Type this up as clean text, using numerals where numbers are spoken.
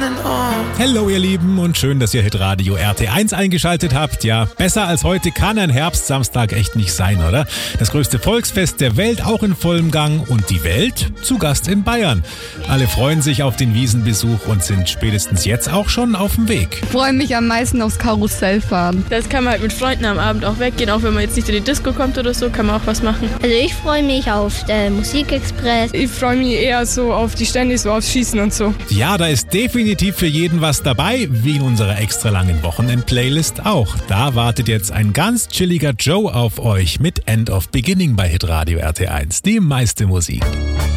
Hallo ihr Lieben und schön, dass ihr Hitradio RT1 eingeschaltet habt. Ja, besser als heute kann ein Herbstsamstag echt nicht sein, oder? Das größte Volksfest der Welt auch in vollem Gang und die Welt zu Gast in Bayern. Alle freuen sich auf den Wiesenbesuch und sind spätestens jetzt auch schon auf dem Weg. Ich freue mich am meisten aufs Karussell fahren. Das kann man halt mit Freunden am Abend auch weggehen, auch wenn man jetzt nicht in die Disco kommt oder so, kann man auch was machen. Also ich freue mich auf den Musikexpress. Ich freue mich eher so auf die Stände, so aufs Schießen und so. Ja, da ist definitiv für jeden was dabei, wie in unserer extra langen Wochenend-Playlist auch. Da wartet jetzt ein ganz chilliger Joe auf euch mit End of Beginning bei Hitradio RT1, die meiste Musik.